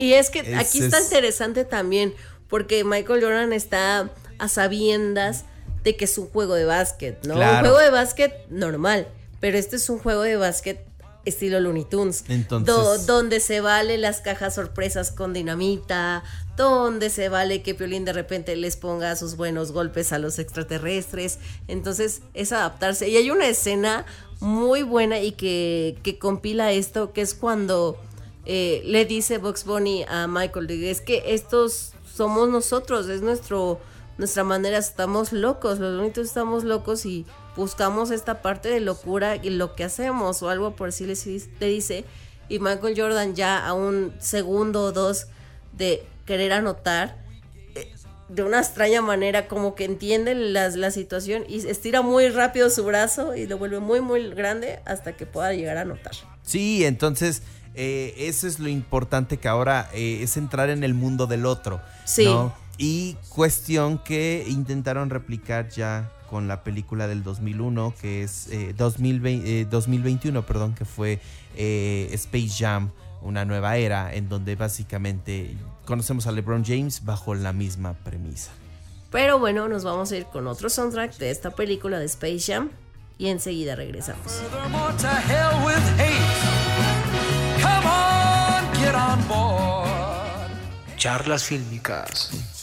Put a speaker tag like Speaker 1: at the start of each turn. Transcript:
Speaker 1: Y es que aquí está interesante también, porque Michael Jordan está a sabiendas de que es un juego de básquet, ¿no?
Speaker 2: Claro.
Speaker 1: Un juego de básquet normal, pero este es un juego de básquet estilo Looney Tunes.
Speaker 2: Entonces,
Speaker 1: donde se vale las cajas sorpresas con dinamita, donde se vale que Piolín de repente les ponga sus buenos golpes a los extraterrestres. Entonces es adaptarse. Y hay una escena muy buena y que compila esto, que es cuando le dice Bugs Bunny a Michael, es que estos somos nosotros, es nuestra manera, estamos locos, los Looney Tunes estamos locos y buscamos esta parte de locura y lo que hacemos o algo por así le dice. Y Michael Jordan, ya a un segundo o dos de querer anotar, de una extraña manera como que entiende la situación y estira muy rápido su brazo y lo vuelve muy muy grande hasta que pueda llegar a anotar.
Speaker 2: Sí, entonces eso es lo importante, que ahora es entrar en el mundo del otro,
Speaker 1: sí,
Speaker 2: ¿no? Y cuestión que intentaron replicar ya con la película del 2001, que es 2021, perdón, que fue Space Jam, una nueva era, en donde básicamente conocemos a LeBron James bajo la misma premisa.
Speaker 1: Pero bueno, nos vamos a ir con otro soundtrack de esta película de Space Jam y enseguida regresamos.
Speaker 3: Charlas fílmicas.